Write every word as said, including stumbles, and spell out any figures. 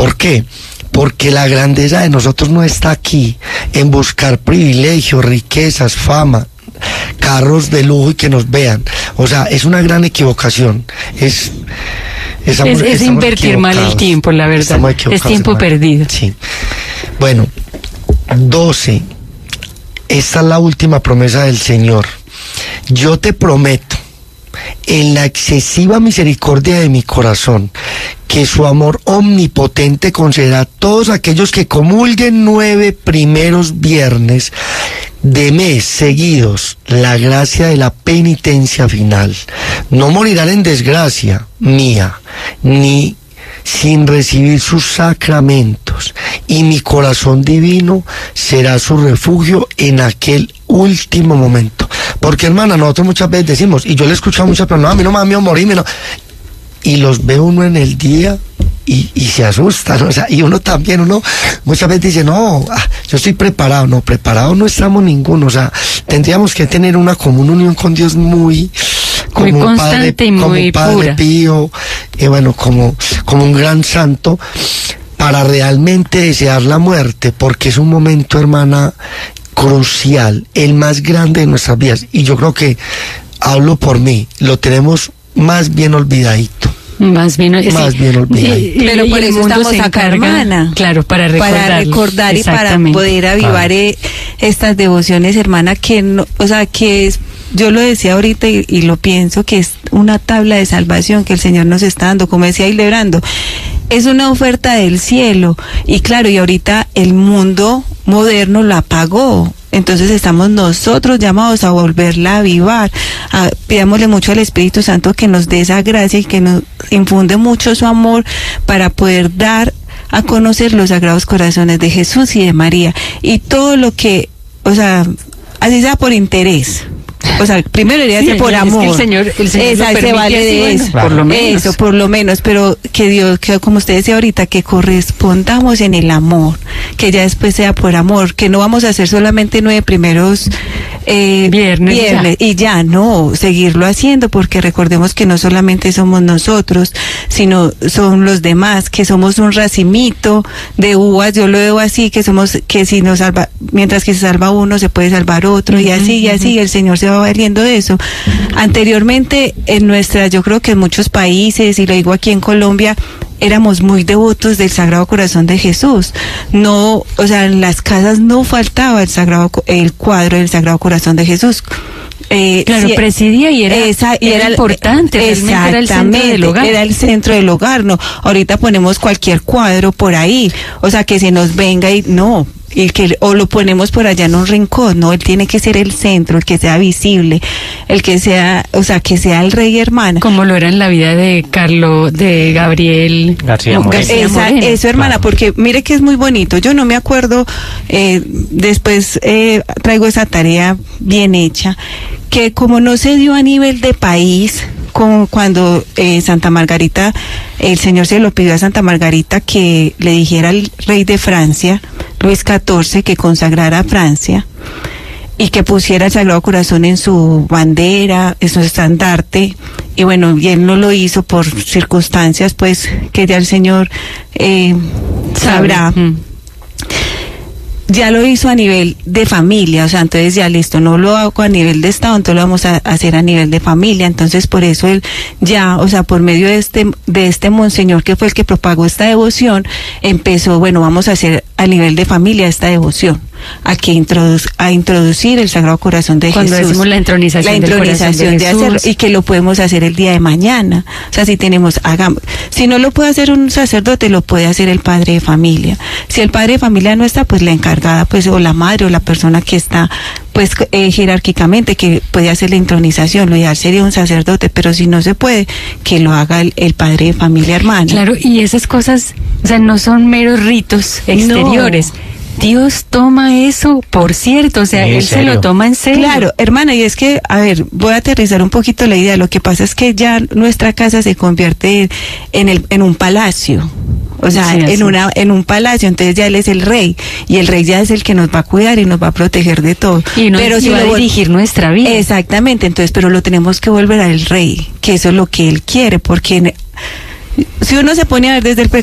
¿Por qué? Porque la grandeza de nosotros no está aquí en buscar privilegios, riquezas, fama, carros de lujo y que nos vean. O sea, es una gran equivocación. Es, estamos, es, es invertir mal el tiempo, la verdad. Es tiempo hermano. perdido. Sí. Bueno, doce. Esta es la última promesa del Señor. Yo te prometo, en la excesiva misericordia de mi corazón, que su amor omnipotente concederá a todos aquellos que comulguen nueve primeros viernes de mes seguidos la gracia de la penitencia final. No morirán en desgracia mía, ni sin recibir sus sacramentos, y mi corazón divino será su refugio en aquel último momento. Porque, hermana, nosotros muchas veces decimos, y yo le he escuchado muchas, pero no, a mí no me da miedo morirme, no. Y los ve uno en el día y, y se asustan, o sea, y uno también, uno muchas veces dice, no, ah, yo estoy preparado. No, preparado no estamos ninguno, o sea, tendríamos que tener una común unión con Dios muy... Como muy un constante padre, y muy como un padre pura. Pío, eh, bueno, como, como un gran santo, para realmente desear la muerte, porque es un momento, hermana, crucial, el más grande de nuestras vidas. Y yo creo que, hablo por mí, lo tenemos más bien olvidadito. Más bien, más sí, bien olvidadito. Sí, pero por eso estamos acá, hermana. Claro, para recordar. Para recordar y para poder avivar ah. eh, estas devociones, hermana, que no, o sea, que es, yo lo decía ahorita y, y lo pienso, que es una tabla de salvación que el Señor nos está dando, como decía Hildebrando, es una oferta del cielo, y claro, y ahorita el mundo moderno la pagó. Entonces estamos nosotros llamados a volverla a avivar. A, pidámosle mucho al Espíritu Santo que nos dé esa gracia y que nos infunde mucho su amor para poder dar a conocer los sagrados corazones de Jesús y de María. Y todo lo que, o sea, así sea por interés. O sea, primero debería sí, ser por amor. Es que el Señor, el Señor Esa, lo se vale así, de bueno, eso. Por lo menos. Eso, por lo menos. Pero que Dios, que como usted decía ahorita, que correspondamos en el amor. Que ya después sea por amor. Que no vamos a hacer solamente nueve primeros eh, viernes, viernes ya. y ya, no. Seguirlo haciendo, porque recordemos que no solamente somos nosotros, sino son los demás, que somos un racimito de uvas. Yo lo veo así, que somos, que si nos salva, mientras que se salva uno, se puede salvar otro, uh-huh, y así, y así, uh-huh. El Señor se va valiendo de eso. Anteriormente, en nuestra, yo creo que en muchos países, y lo digo aquí en Colombia, éramos muy devotos del Sagrado Corazón de Jesús. No, o sea, en las casas no faltaba el sagrado, el cuadro del Sagrado Corazón de Jesús. Eh, claro, si, presidía y era, esa, y era, era importante, exactamente, era el centro del hogar. Era el centro del hogar, no. Ahorita ponemos cualquier cuadro por ahí, o sea, que se nos venga y no. Y que o lo ponemos por allá en un rincón, no, él tiene que ser el centro, el que sea visible, el que sea, o sea, que sea el rey, hermana. Como lo era en la vida de Carlos, de Gabriel García Moreno. Esa, eso, hermana, claro. Porque mire que es muy bonito, yo no me acuerdo, eh, después eh, traigo esa tarea bien hecha, que como no se dio a nivel de país, como cuando eh, Santa Margarita, el Señor se lo pidió a Santa Margarita que le dijera al rey de Francia, Luis catorce, que consagrara a Francia y que pusiera el Sagrado Corazón en su bandera, en su estandarte, y bueno, y él no lo hizo por circunstancias, pues, que ya el Señor eh, sabrá. Mm. Ya lo hizo a nivel de familia, o sea, entonces ya listo, no lo hago a nivel de Estado, entonces lo vamos a hacer a nivel de familia. Entonces por eso él ya, o sea, por medio de este de este monseñor que fue el que propagó esta devoción, empezó, bueno, vamos a hacer a nivel de familia esta devoción, a que introdu a introducir el Sagrado Corazón de Cuando Jesús. Cuando decimos la entronización, la entronización del de, de hacerlo, y que lo podemos hacer el día de mañana. O sea, si tenemos, hagamos, si no lo puede hacer un sacerdote, lo puede hacer el padre de familia. Si el padre de familia no está, pues la encargada, pues, o la madre o la persona que está, pues, eh, jerárquicamente, que puede hacer la entronización. Lo ideal sería un sacerdote, pero si no se puede, que lo haga el, el padre de familia, hermana. Claro, y esas cosas, o sea, no son meros ritos exteriores. No. Dios toma eso, por cierto, o sea, él se lo toma en serio. Claro, hermana, y es que, a ver, voy a aterrizar un poquito la idea. Lo que pasa es que ya nuestra casa se convierte en el en un palacio. O sea, sí, en una en un palacio, entonces ya él es el rey, y el rey ya es el que nos va a cuidar y nos va a proteger de todo. Y no, pero si va a dirigir nuestra vida. Exactamente, entonces, pero lo tenemos que volver al rey, que eso es lo que él quiere, porque si uno se pone a ver desde el